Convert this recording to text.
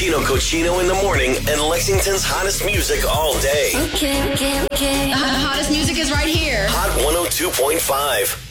Chino Cochino in the morning and Lexington's hottest music all day. Okay. The hottest music is right here. Hot 102.5.